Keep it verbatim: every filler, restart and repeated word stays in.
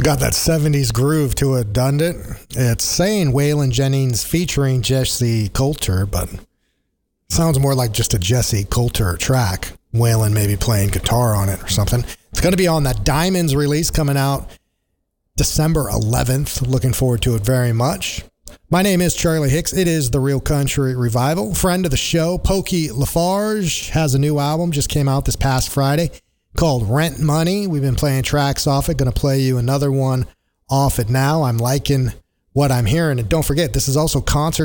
got that seventies groove to it, doesn't it? It's saying Waylon Jennings featuring Jesse Coulter, but sounds more like just a Jesse Coulter track. Waylon maybe playing guitar on it or something. It's going to be on that Diamonds release coming out December eleventh. Looking forward to it very much. My name is Charlie Hicks. It is The Real Country Revival. Friend of the show, Pokey Lafarge, has a new album, just came out this past Friday, called Rent Money. We've been playing tracks off it. Going to play you another one off it now. I'm liking what I'm hearing. And don't forget, this is also concert